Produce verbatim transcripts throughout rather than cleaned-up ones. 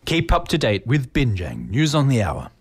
Keep up to date with Binjang News on the Hour.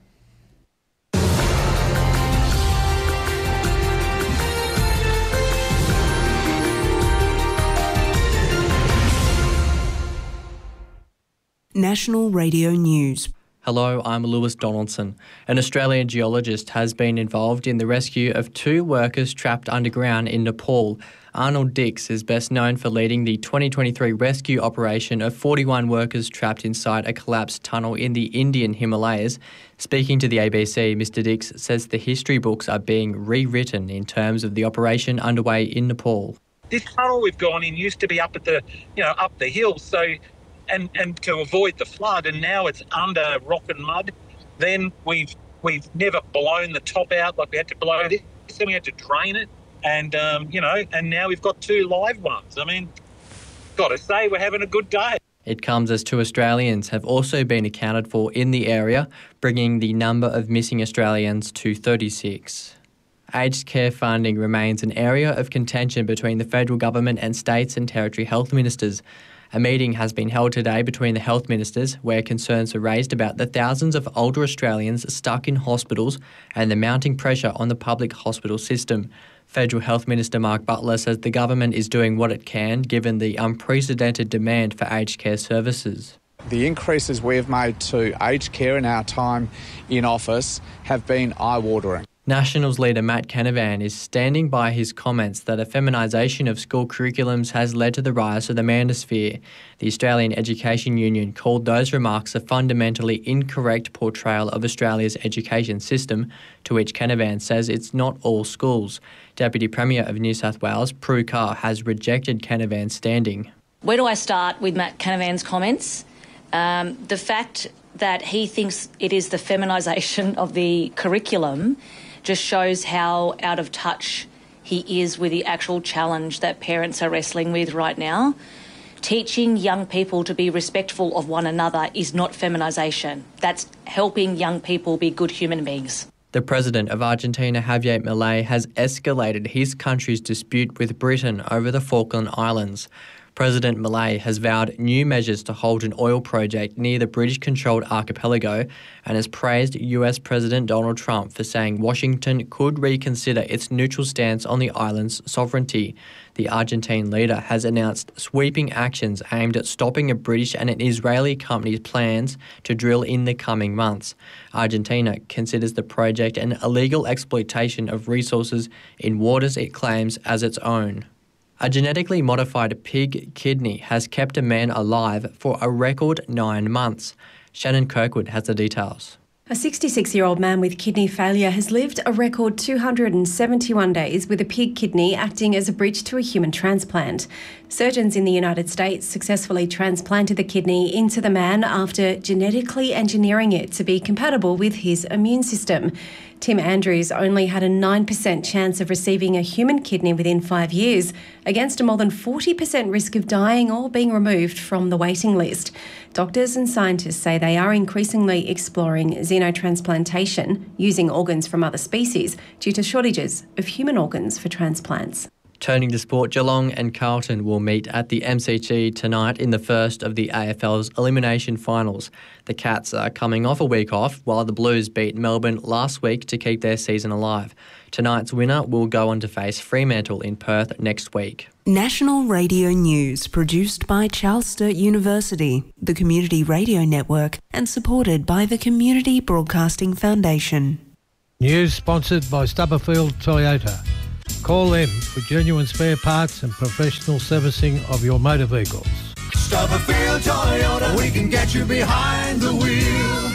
National Radio News. Hello, I'm Lewis Donaldson. An Australian geologist has been involved in the rescue of two workers trapped underground in Nepal. Arnold Dix is best known for leading the twenty twenty-three rescue operation of forty-one workers trapped inside a collapsed tunnel in the Indian Himalayas. Speaking to the A B C, Mister Dix says the history books are being rewritten in terms of the operation underway in Nepal. This tunnel we've gone in used to be up at the, you know, up the hill, so and and to avoid the flood, and now it's under rock and mud. Then we've we've never blown the top out like we had to blow this, then we had to drain it, and um, you know, and now we've got two live ones. I mean, got to say we're having a good day. It comes as two Australians have also been accounted for in the area, bringing the number of missing Australians to thirty-six. Aged care funding remains an area of contention between the federal government and states and territory health ministers. A meeting has been held today between the health ministers where concerns are raised about the thousands of older Australians stuck in hospitals and the mounting pressure on the public hospital system. Federal Health Minister Mark Butler says the government is doing what it can given the unprecedented demand for aged care services. The increases we have made to aged care in our time in office have been eye-watering. Nationals leader Matt Canavan is standing by his comments that a feminisation of school curriculums has led to the rise of the manosphere. The Australian Education Union called those remarks a fundamentally incorrect portrayal of Australia's education system, to which Canavan says it's not all schools. Deputy Premier of New South Wales, Prue Carr, has rejected Canavan's standing. Where do I start with Matt Canavan's comments? Um, the fact that he thinks it is the feminisation of the curriculum just shows how out of touch he is with the actual challenge that parents are wrestling with right now. Teaching young people to be respectful of one another is not feminisation. That's helping young people be good human beings. The president of Argentina, Javier Milei, has escalated his country's dispute with Britain over the Falkland Islands. President Milei has vowed new measures to halt an oil project near the British-controlled archipelago and has praised U S President Donald Trump for saying Washington could reconsider its neutral stance on the island's sovereignty. The Argentine leader has announced sweeping actions aimed at stopping a British and an Israeli company's plans to drill in the coming months. Argentina considers the project an illegal exploitation of resources in waters it claims as its own. A genetically modified pig kidney has kept a man alive for a record nine months. Shannon Kirkwood has the details. A sixty-six-year-old man with kidney failure has lived a record two hundred seventy-one days with a pig kidney acting as a bridge to a human transplant. Surgeons in the United States successfully transplanted the kidney into the man after genetically engineering it to be compatible with his immune system. Tim Andrews only had a nine percent chance of receiving a human kidney within five years, against a more than forty percent risk of dying or being removed from the waiting list. Doctors and scientists say they are increasingly exploring xenotransplantation, using organs from other species, due to shortages of human organs for transplants. Turning to sport, Geelong and Carlton will meet at the M C G tonight in the first of the A F L's elimination finals. The Cats are coming off a week off, while the Blues beat Melbourne last week to keep their season alive. Tonight's winner will go on to face Fremantle in Perth next week. National Radio News, produced by Charles Sturt University, the Community Radio Network, and supported by the Community Broadcasting Foundation. News sponsored by Stubberfield Toyota. Call them for genuine spare parts and professional servicing of your motor vehicles. Stubberfield Toyota, we can get you behind the wheel.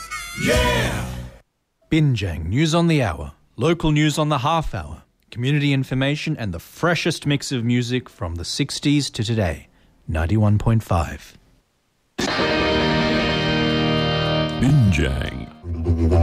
Yeah! Binjang News on the Hour, local news on the half hour, community information and the freshest mix of music from the sixties to today. ninety-one point five. Binjang.